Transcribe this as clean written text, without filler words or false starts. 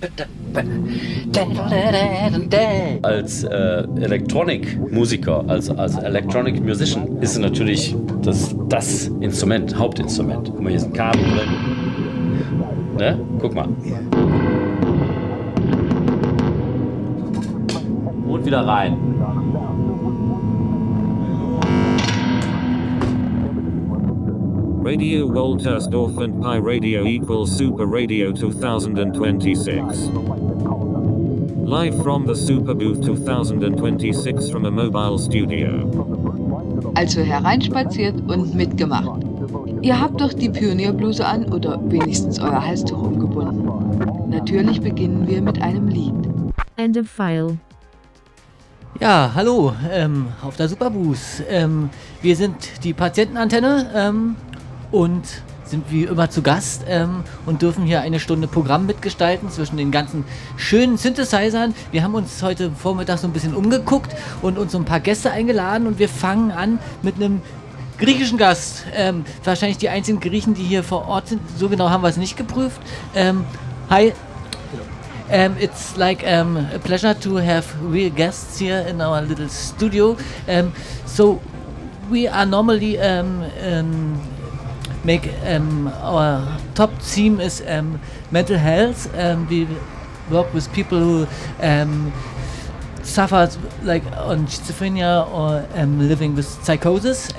Als Electronic-Musiker, als Electronic Musician ist es natürlich das Instrument, Hauptinstrument. Guck mal, hier ist ein Kabel drin. Ne? Guck mal. Und wieder rein. Radio Woltersdorf and Pi Radio equals Super Radio 2026. Live from the Super Booth 2026 from a mobile studio. Also hereinspaziert und mitgemacht. Ihr habt doch die Pionierbluse an oder wenigstens euer Halstuch umgebunden. Natürlich beginnen wir mit einem Lied. End of file. Ja, hallo, auf der Superbooth. Wir sind die Patientenantenne und sind wie immer zu Gast und dürfen hier eine Stunde Programm mitgestalten zwischen den ganzen schönen Synthesizern. Wir haben uns heute Vormittag so ein bisschen umgeguckt und uns so ein paar Gäste eingeladen und wir fangen an mit einem griechischen Gast. Wahrscheinlich die einzigen Griechen, die hier vor Ort sind. So genau haben wir es nicht geprüft. Hi. It's like a pleasure to have real guests here in our little studio. So we are normally make our top theme is mental health. We work with people who suffer like on schizophrenia or living with psychosis.